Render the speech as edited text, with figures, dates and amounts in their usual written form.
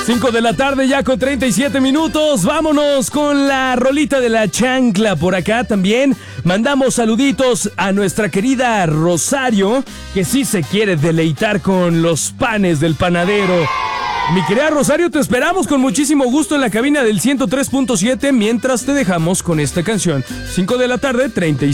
5 de la tarde ya con 37 minutos. Vámonos con la rolita de la chancla por acá también. Mandamos saluditos a nuestra querida Rosario, que sí se quiere deleitar con los panes del panadero. Mi querida Rosario, te esperamos con muchísimo gusto en la cabina del 103.7 mientras te dejamos con esta canción. 5 de la tarde, 37.